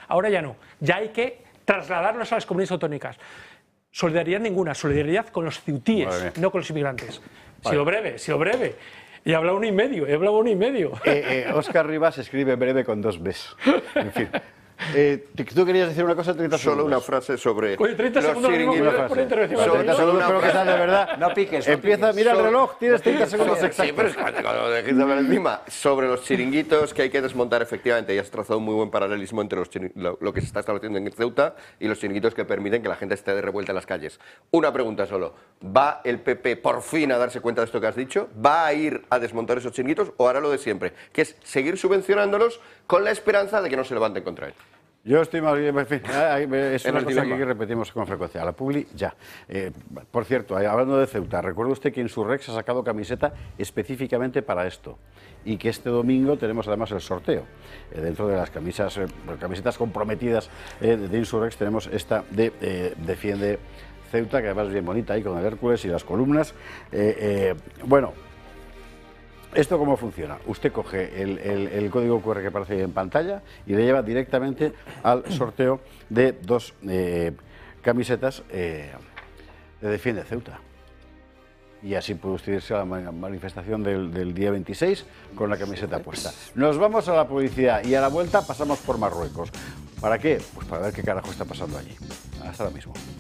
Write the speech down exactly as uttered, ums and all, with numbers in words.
ahora ya no. Ya hay que trasladarlos a las comunidades autónomas. Solidaridad ninguna, solidaridad con los ceutíes, no con los inmigrantes. Vale. Si lo breve, si lo breve. Y he hablado uno y medio, he hablado uno y medio. Eh, eh, Óscar Rivas escribe breve con dos Bs. En fin. Eh, ¿Tú querías decir una cosa? treinta Solo una frase sobre Oye, treinta los segundos chiringuitos. por intervención. treinta segundos, pero que sea de verdad. No piques. No Empieza, piques. mira el Sobre- reloj, tienes treinta segundos Sí, exactos. pero es que cuando lo dejéis de hablar encima, sobre los chiringuitos que hay que desmontar efectivamente, y has trazado un muy buen paralelismo entre los chiring- lo, lo que se está estableciendo en Ceuta y los chiringuitos que permiten que la gente esté de revuelta en las calles. Una pregunta solo, ¿va el P P por fin a darse cuenta de esto que has dicho? ¿Va a ir a desmontar esos chiringuitos o hará lo de siempre? Que es seguir subvencionándolos con la esperanza de que no se levanten contra él. Yo estoy más bien, en fin, es En una el cosa dilema. que repetimos con frecuencia. A la Publi, ya. Eh, por cierto, hablando de Ceuta, recuerde usted que Insurrex ha sacado camiseta específicamente para esto. Y que este domingo tenemos además el sorteo. Eh, dentro de las camisas, eh, camisetas comprometidas eh, de Insurrex tenemos esta de eh, Defiende Ceuta, que además es bien bonita, ahí con el Hércules y las columnas. Eh, eh, bueno... ¿Esto cómo funciona? Usted coge el, el, el código cu erre que aparece ahí en pantalla y le lleva directamente al sorteo de dos eh, camisetas eh, de Defiende Ceuta. Y así puede usted irse a la manifestación del, del día veintiséis con la camiseta puesta. Nos vamos a la publicidad y a la vuelta pasamos por Marruecos. ¿Para qué? Pues para ver qué carajo está pasando allí. Hasta ahora mismo.